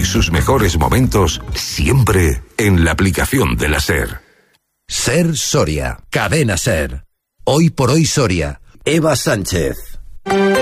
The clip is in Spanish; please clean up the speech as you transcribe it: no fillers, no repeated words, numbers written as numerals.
y sus mejores momentos siempre en la aplicación de la SER. SER Soria, Cadena SER. Hoy por hoy Soria. Eva Sánchez.